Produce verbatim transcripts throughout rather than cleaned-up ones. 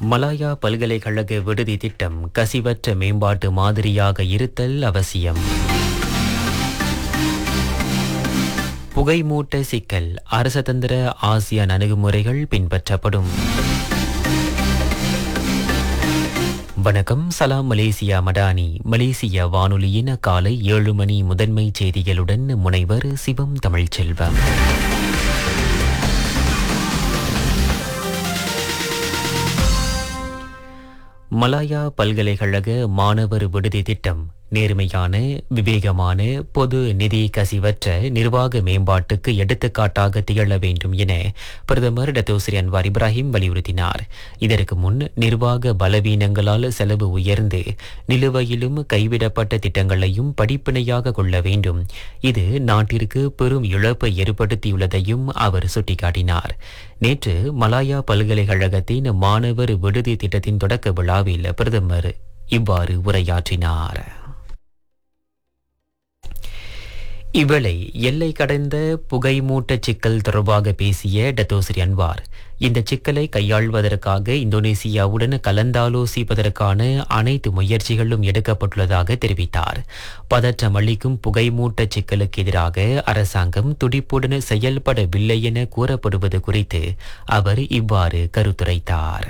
Malaya பல்கலைக்கழக விடுதி திட்டம் கசிவற்ற மேம்பாட்டு மாதிரியாக இருத்தல் அவசியம். புகைமூட்ட சிக்கல் அரசதந்திர ஆசியான் அணுகுமுறைகள் பின்பற்றப்படும். வணக்கம். சலாம் மலேசியா மடானி. மலேசிய வானொலியின் காலை ஏழு மணி முதன்மை செய்திகளுடன் முனைவர் சிவம் தமிழ்ச்செல்வம். மலாயா பல்கலைக்கழக மாணவர் விடுதி திட்டம் நேர்மையான, விவேகமான, பொது நிதி கசிவற்ற நிர்வாக மேம்பாட்டுக்கு எடுத்துக்காட்டாக திகழ வேண்டும் என பிரதமர் டத்தோஸ்ரீ அன்வார் இப்ராஹிம் வலியுறுத்தினார். இதற்கு முன் நிர்வாக பலவீனங்களால் செலவு உயர்ந்து நிலுவையிலும் கைவிடப்பட்ட திட்டங்களையும் படிப்பினையாக கொள்ள வேண்டும். இது நாட்டிற்கு பெரும் இழப்பை ஏற்படுத்தியுள்ளதையும் அவர் சுட்டிக்காட்டினார். நேற்று மலாயா பல்கலைக்கழகத்தின் மாணவர் விடுதி திட்டத்தின் தொடக்க விழாவில் பிரதமர் இவ்வாறு உரையாற்றினார். இவ்வேளை எல்லை கடந்த புகைமூட்ட சிக்கல் தொடர்பாக பேசிய டத்தோஸ்ரீ அன்வார், இந்த சிக்கலை கையாள்வதற்காக இந்தோனேசியாவுடன் கலந்தாலோசிப்பதற்கான அனைத்து முயற்சிகளும் எடுக்கப்பட்டுள்ளதாக தெரிவித்தார். பதற்றம் அளிக்கும் புகைமூட்ட சிக்கலுக்கு எதிராக அரசாங்கம் துடிப்புடன் செயல்படவில்லை என கூறப்படுவது குறித்து அவர் இவ்வாறு கருத்துரைத்தார்.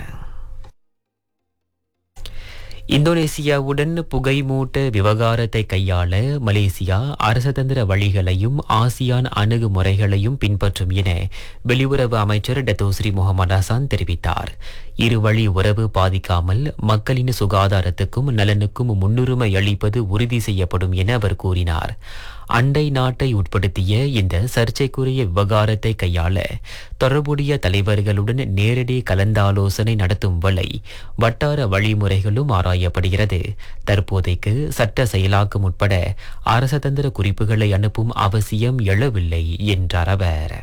இந்தோனேசியாவுடன் புகைமூட்ட விவகாரத்தை கையாள மலேசியா அரசதந்திர வழிகளையும் ஆசியான் அணுகுமுறைகளையும் பின்பற்றும் என வெளியுறவு அமைச்சர் டத்தோஸ்ரீ முகமது ஹசான் தெரிவித்தார். இருவழி உறவு பாதிக்காமல் மக்களின் சுகாதாரத்துக்கும் நலனுக்கும் முன்னுரிமை அளிப்பது உறுதி செய்யப்படும் என அவர் கூறினார். அண்டை நாட்டை உட்படுத்திய இந்த சர்ச்சைக்குரிய விவகாரத்தை கையாள தொடர்புடைய தலைவர்களுடன் நேரடி கலந்தாலோசனை நடத்தும் வேளை வட்டார வழிமுறைகளும் ஆராயப்படுகிறது. தற்போதைக்கு சட்ட செயலாக்கம் உட்பட அரசதந்திர குறிப்புகளை அனுப்பும் அவசியம் எழவில்லை என்றார் அவர்.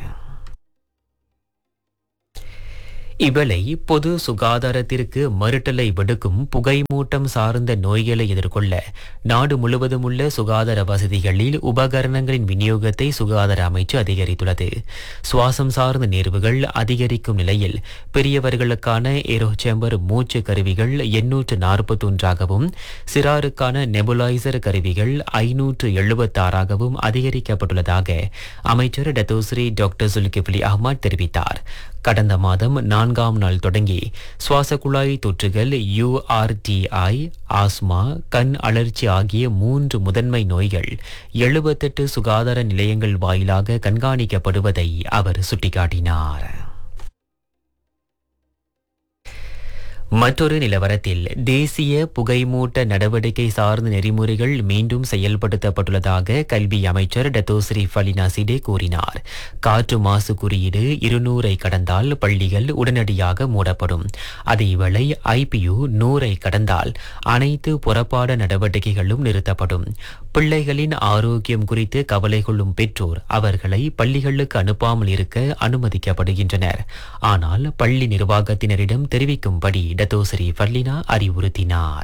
இவ்வேளை பொது சுகாதாரத்திற்கு மறுட்டலை விடுக்கும் புகைமூட்டம் சார்ந்த நோய்களை எதிர்கொள்ள நாடு முழுவதும் உள்ள சுகாதார வசதிகளில் உபகரணங்களின் விநியோகத்தை சுகாதார அமைச்சு அதிகரித்துள்ளது. சுவாசம் சார்ந்த நேர்வுகள் அதிகரிக்கும் நிலையில் பெரியவர்களுக்கான ஏரோசேம்பர் மூச்சு கருவிகள் எண்ணூற்று நாற்பத்தி ஒன்றாகவும் சிறாருக்கான நெபுலைசர் கருவிகள் ஐநூற்று எழுபத்தாறாகவும் அதிகரிக்கப்பட்டுள்ளதாக அமைச்சர் டத்தோஸ்ரீ டாக்டர் சுல்கிப்லி அஹ்மத் தெரிவித்தார். கடந்த மாதம் நான்காம் நாள் தொடங்கி சுவாச குழாய் தொற்றுகள், யூஆர்டிஐ, ஆஸ்மா, கண் அழற்சி ஆகிய மூன்று முதன்மை நோய்கள் எழுபத்தெட்டு சுகாதார நிலையங்கள் வாயிலாக கண்காணிக்கப்படுவதை அவர் சுட்டிக்காட்டினார். மற்றொரு நிலவரத்தில் தேசிய புகைமூட்ட நடவடிக்கை சார்ந்த நெறிமுறைகள் மீண்டும் செயல்படுத்தப்பட்டுள்ளதாக கல்வி அமைச்சர் டத்தோஸ்ரீ ஃபலினா சிடே கூறினார். காற்று மாசு குறியீடு இருநூறை கடந்தால் பள்ளிகள் உடனடியாக மூடப்படும். அதேவேளை ஐபியு நூறை கடந்தால் அனைத்து புறப்பாட நடவடிக்கைகளும் நிறுத்தப்படும். பிள்ளைகளின் ஆரோக்கியம் குறித்து கவலை கொள்ளும் பெற்றோர் அவர்களை பள்ளிகளுக்கு அனுப்பாமல் இருக்க அனுமதிக்கப்படுகின்றனர். ஆனால் பள்ளி நிர்வாகத்தினரிடம் தெரிவிக்கும்படி டத்தோஸ்ரீ ஃபர்லினா அறிவுறுத்தினார்.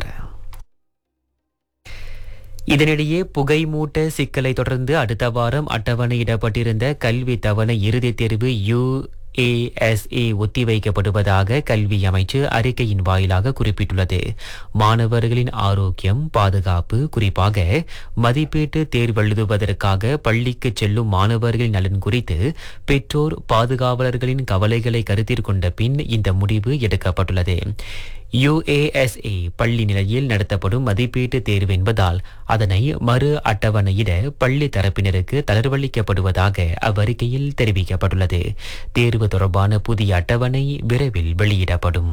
இதனிடையே புகைமூட்ட சிக்கலை தொடர்ந்து அடுத்த வாரம் அட்டவணையிடப்பட்டிருந்த கல்வி தவணை இறுதித் தேர்வு யூ ஏஎஸ்ஏ ஒத்திவைக்கப்படுவதாக கல்வி அமைச்சு அறிக்கையின் வாயிலாக குறிப்பிட்டுள்ளது. மாணவர்களின் ஆரோக்கியம், பாதுகாப்பு, குறிப்பாக மதிப்பீட்டு தேர்வெழுதுவதற்காக பள்ளிக்கு செல்லும் மாணவர்களின் நலன் குறித்து பெற்றோர் பாதுகாவலர்களின் கவலைகளை கருத்தில் கொண்ட பின் இந்த முடிவு எடுக்கப்பட்டுள்ளது. யுஏஎஸ்ஏ பள்ளி நிலையில் நடத்தப்படும் மதிப்பீட்டு தேர்வு என்பதால் அதனை மறு அட்டவணையிட பள்ளி தரப்பினருக்கு தளர்வளிக்கப்படுவதாக அவ்வறிக்கையில் தெரிவிக்கப்பட்டுள்ளது. தேர்வு தொடர்பான புதிய அட்டவணை விரைவில் வெளியிடப்படும்.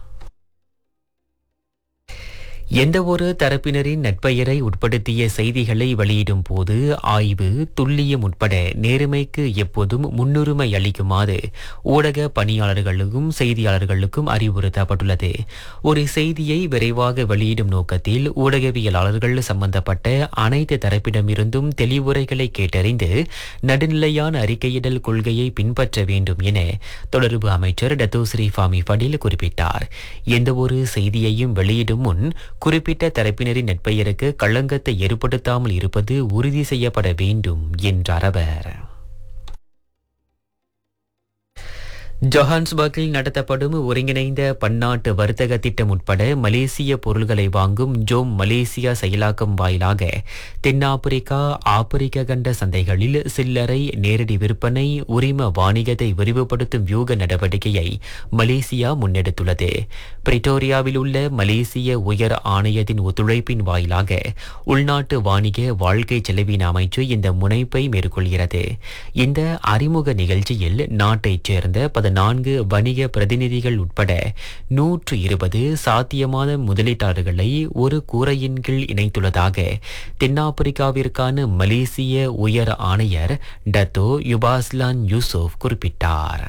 எந்தவொரு தரப்பினரின் நட்பெயரை உட்படுத்திய செய்திகளை வெளியிடும் போது ஆய்வு, துல்லியம் உட்பட நேர்மைக்கு எப்போதும் முன்னுரிமை அளிக்குமாறு ஊடக பணியாளர்களுக்கும் செய்தியாளர்களுக்கும் அறிவுறுத்தப்பட்டுள்ளது. ஒரு செய்தியை விரைவாக வெளியிடும் நோக்கத்தில் ஊடகவியலாளர்கள் சம்பந்தப்பட்ட அனைத்து தரப்பிடமிருந்தும் தெளிவுரைகளை கேட்டறிந்து நடுநிலையான அறிக்கையிடல் கொள்கையை பின்பற்ற வேண்டும் என தொடர்பு அமைச்சர் டத்தோஸ்ரீ ஃபாமி ஃபடில் குறிப்பிட்டார். எந்தவொரு செய்தியையும் வெளியிடும் முன் குறிப்பிட்ட தரப்பினரின் நட்பெயருக்கு களங்கத்தை ஏற்படுத்தாமல் இருப்பது உறுதி செய்யப்பட வேண்டும் என்றார் அவர். ஜொஹான்ஸ்பர்க்கில் நடத்தப்படும் ஒருங்கிணைந்த பன்னாட்டு வர்த்தக திட்டம் உட்பட மலேசிய பொருள்களை வாங்கும் ஜோம் மலேசியா செயலாக்கம் வாயிலாக தென்னாப்பிரிக்கா ஆப்பிரிக்க கண்ட சந்தைகளில் சில்லறை நேரடி விற்பனை உரிம வாணிகத்தை விரிவுபடுத்தும் வியூக நடவடிக்கையை மலேசியா முன்னெடுத்துள்ளது. பிரிட்டோரியாவில் உள்ள மலேசிய உயர் ஆணையத்தின் ஒத்துழைப்பின் வாயிலாக உள்நாட்டு வாணிக வாழ்க்கை செலவின அமைச்சு இந்த முனைப்பை மேற்கொள்கிறது. இந்த அறிமுக நிகழ்ச்சியில் நாட்டைச் சேர்ந்த நான்கு வணிக பிரதிநிதிகள் உட்பட நூற்று இருபது சாத்தியமான முதலீட்டாளர்களை ஒரு கூரையின் கீழ் இணைத்துள்ளதாக தென்னாப்பிரிக்காவிற்கான மலேசிய உயர் ஆணையர் டத்தோ யுபாஸ்லான் யூசுப் குறிப்பிட்டார்.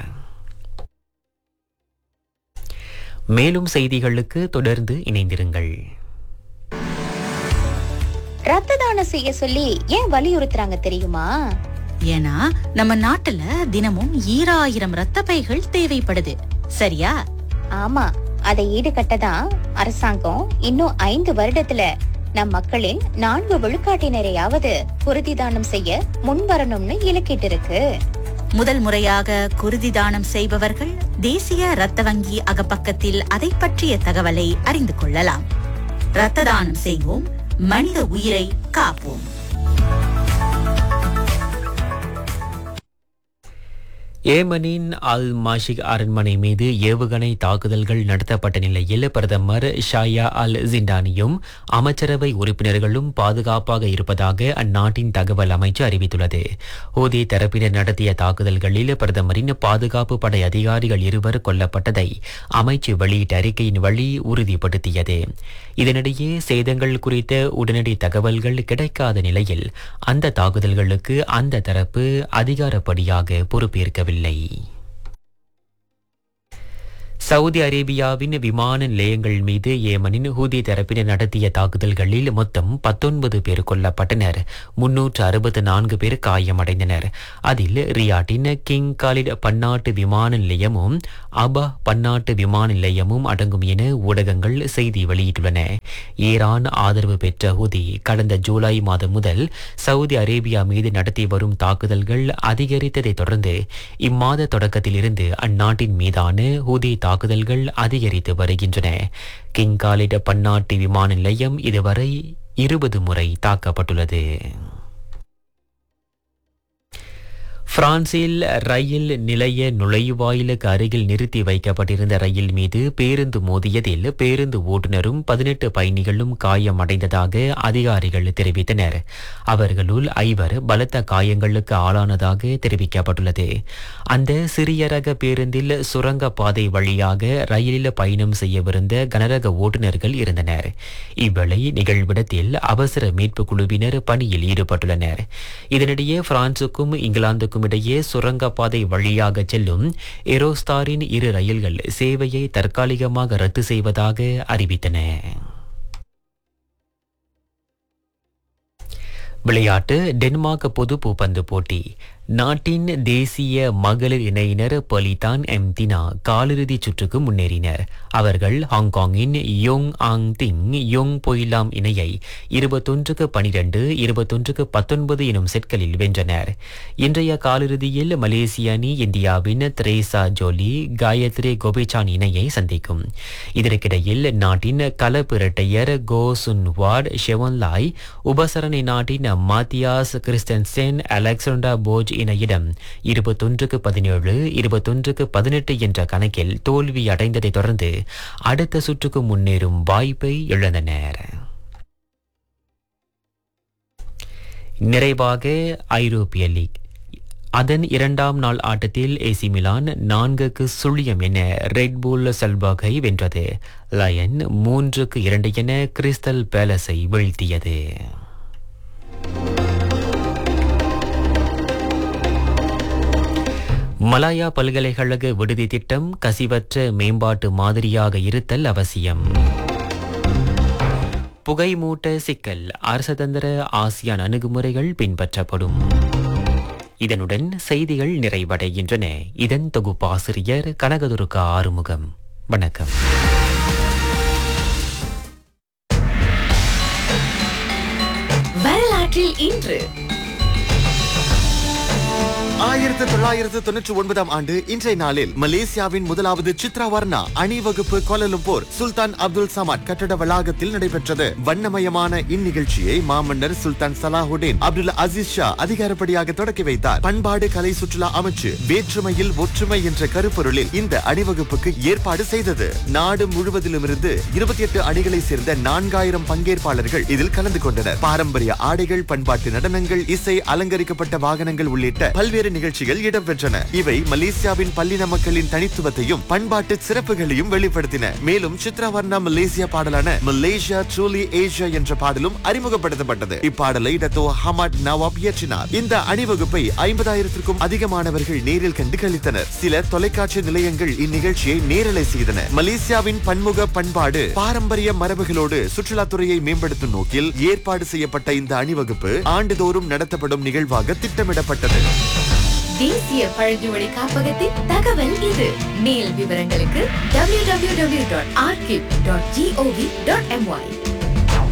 மேலும் செய்திகளுக்கு தொடர்ந்து இணைந்திருங்கள். ரத்த தானம் செய்ய சொல்லி ஏன் வலியுறுத்துறாங்க தெரியுமா? ஏன்னா நம்ம நாட்டுல தினமும் ஈராயிரம் ரத்த பைகள் தேவைப்படுது. சரியா? ஆமா, அதை ஈடுகட்டதான் அரசாங்கம் இன்னும் ஐந்து வருடத்துல நம் மக்களின் நான்கு விழுக்காட்டினரையாவது குருதி தானம் செய்ய முன்வரணும்னு இலக்கிட்டு இருக்கு. முதல் முறையாக குருதி தானம் செய்பவர்கள் தேசிய ரத்த வங்கி அகப்பக்கத்தில் அதை பற்றிய தகவலை அறிந்து கொள்ளலாம். ரத்த தானம் செய்வோம், மனித உயிரை காப்போம். ஏமனின் அல் மாஷிக் அரண்மனை மீது ஏவுகணை தாக்குதல்கள் நடத்தப்பட்ட நிலையில் பிரதமர் ஷாயா அல் ஜிண்டானியும் அமைச்சரவை உறுப்பினர்களும் பாதுகாப்பாக இருப்பதாக அந்நாட்டின் தகவல் அமைச்சு அறிவித்துள்ளது. ஹூதி தரப்பினர் நடத்திய தாக்குதல்களில் பிரதமரின் பாதுகாப்பு படை அதிகாரிகள் இருவர் கொல்லப்பட்டதை அமைச்சு வெளியிட்ட அறிக்கையின் வழி உறுதிப்படுத்தியது. இதனிடையே சேதங்கள் குறித்த உடனடி தகவல்கள் கிடைக்காத நிலையில் அந்த தாக்குதல்களுக்கு அந்த தரப்பு அதிகாரப்படியாக பொறுப்பேற்கவில்லை. சவுதி அரேபியாவின் விமான நிலையங்கள் மீது ஏமனின் ஹூதி தரப்பினர் நடத்திய தாக்குதல்களில் மொத்தம் பத்தொன்பது பேர் கொல்லப்பட்டனர், முன்னூற்று அறுபத்து நான்கு பேர் காயமடைந்தனர். அதில் ரியாட்டின் கிங் காலிட் பன்னாட்டு விமான நிலையமும் அபா பன்னாட்டு விமான நிலையமும் அடங்கும் என ஊடகங்கள் செய்தி வெளியிட்டுள்ளன. ஈரான் ஆதரவு பெற்ற ஹூதி கடந்த ஜூலை மாதம் முதல் சவுதி அரேபியா மீது நடத்தி வரும் தாக்குதல்கள் அதிகரித்ததை தொடர்ந்து இம்மாத தொடக்கத்திலிருந்து அந்நாட்டின் மீதான ஹூதி தாக்குதல்கள் அதிகரித்து வருகின்றன. கிங் காலிட் பன்னாட்டு விமான நிலையம் இதுவரை இருபது முறை தாக்கப்பட்டுள்ளது. பிரான்சில் ரயில் நிலைய நுழைவாயிலுக்கு அருகில் நிறுத்தி வைக்கப்பட்டிருந்த ரயில் மீது பேருந்து மோதியதில் பேருந்து ஓட்டுநரும் பதினெட்டு பயணிகளும் காயமடைந்ததாக அதிகாரிகள் தெரிவித்தனர். அவர்களுள் ஐவர் பலத்த காயங்களுக்கு ஆளானதாக தெரிவிக்கப்பட்டுள்ளது. அந்த சிறிய ரக பேருந்தில் சுரங்கப்பாதை வழியாக ரயிலில் பயணம் செய்யவிருந்த கனரக ஓட்டுநர்கள் இருந்தனர். இவ்வேளை நிகழ்விடத்தில் அவசர மீட்பு குழுவினர் பணியில் ஈடுபட்டுள்ளனர். இதனிடையே பிரான்சுக்கும் இங்கிலாந்துக்கும் இடையே சுரங்கப்பாதை வழியாக செல்லும் ஏரோஸ்டாரின் இரு ரயில்கள் சேவையை தற்காலிகமாக ரத்து செய்வதாக அறிவித்தன. விளையாட்டு. டென்மார்க் பொது பூப்பந்து போட்டி. நாட்டின் தேசிய மகளிர் இணையினர் பலிதான் எம்தினா காலிறுதி சுற்றுக்கு முன்னேறினர். அவர்கள் ஹாங்காங்கின் யோங் ஆங் திங் யோங் பொய்லாம் இணையை இருபத்தொன்றுக்கு பனிரெண்டு இருபத்தொன்றுக்கு பத்தொன்பது எனும் செட்களில் வென்றனர். இன்றைய காலிறுதியில் மலேசிய அணி இந்தியாவின் திரேசா ஜோலி காயத்ரி கோபிசான் இணையை சந்திக்கும். இதற்கிடையில் நாட்டின் கலப்பு இரட்டையர் கோ சுன் வாட் ஷெவன்லாய் உபசரணை நாட்டின் மாத்தியாஸ் கிறிஸ்டன்சென் அலெக்சாண்டா போஜ் இணையிடம் இருபத்தொன்றுக்கு பதினேழு இருபத்தொன்றுக்கு பதினெட்டு என்ற கணக்கில் தோல்வி அடைந்ததை தொடர்ந்து அடுத்த சுற்றுக்கு முன்னேறும் வாய்ப்பை இழந்தனர். நிறைவாக ஐரோப்பிய லீக். அதன் இரண்டாம் நாள் ஆட்டத்தில் ஏசி மிலான் நான்குக்கு சுழியம் என ரெட்பூல் செல்பர்கை வென்றது. லயன் மூன்றுக்கு இரண்டு என கிறிஸ்டல் பேலஸை வீழ்த்தியது. மலாயா பல்கலைக்கழக விடுதி திட்டம் கசிவற்ற மேம்பாட்டு மாதிரியாக இருத்தல் அவசியம். புகைமூட்ட சிக்கல் அரசதந்திர ஆசியான் அணுகுமுறைகள் பின்பற்றப்படும். இதனுடன் செய்திகள் நிறைவடைகின்றன. இதன் தொகுப்பாசிரியர் கனகதுர்கா ஆறுமுகம். வணக்கம். வரலாற்றில் இன்று ஆயிரத்து தொள்ளாயிரத்து தொன்னூற்றி ஒன்பதாம் ஆண்டு இன்றைய நாளில் மலேசியாவின் முதலாவது சித்ரா வர்ணா அணிவகுப்பு கோலலம்பூர் சுல்தான் அப்துல் சமாட் கட்டட வளாகத்தில் நடைபெற்றது. வண்ணமயமான இந்நிகழ்ச்சியை மாமன்னர் சுல்தான் சலாஹுடீன் அப்துல் அசீஸ் ஷா அதிகாரப்படியாக தொடக்கி வைத்தார். பண்பாடு கலை சுற்றுலா அமைச்சு வேற்றுமையில் ஒற்றுமை என்ற கருப்பொருளில் இந்த அணிவகுப்புக்கு ஏற்பாடு செய்தது. நாடு முழுவதிலுமிருந்து இருபத்தி எட்டு அணிகளை சேர்ந்த நான்காயிரம் பங்கேற்பாளர்கள் இதில் கலந்து கொண்டனர். பாரம்பரிய ஆடைகள், பண்பாட்டு நடனங்கள், இசை, அலங்கரிக்கப்பட்ட வாகனங்கள் உள்ளிட்ட பல்வேறு நிகழ்ச்சிகள் இடம்பெற்றன. இவை மலேசியாவின் பல்லின மக்களின் தனித்துவத்தையும் பண்பாட்டு சிறப்புகளையும் வெளிப்படுத்தின. மேலும் சித்ராவர்ணா மலேசியா பாடலான மலேசியா ட்ரூலி ஏஷியா என்ற பாடலும் அறிமுகப்படுத்தப்பட்டது. இப்பாடலை டத்தோ ஹமாட் நவாப் இயற்றினார். இந்த அணிவகுப்பை ஐம்பதாயிரத்திற்கும் அதிகமானவர்கள் நேரில் கண்டு களித்தனர். சில தொலைக்காட்சி நிலையங்கள் இந்நிகழ்ச்சியை நேரலை செய்தன. மலேசியாவின் பன்முக பண்பாடு, பாரம்பரிய மரபுகளோடு சுற்றுலாத்துறையை மேம்படுத்தும் நோக்கில் ஏற்பாடு செய்யப்பட்ட இந்த அணிவகுப்பு ஆண்டுதோறும் நடத்தப்படும் நிகழ்வாக திட்டமிடப்பட்டது. தேசிய பழங்குடி காப்பகத்தின் தகவல் இது. மேல் விவரங்களுக்கு W W W dot archive dot gov dot MY.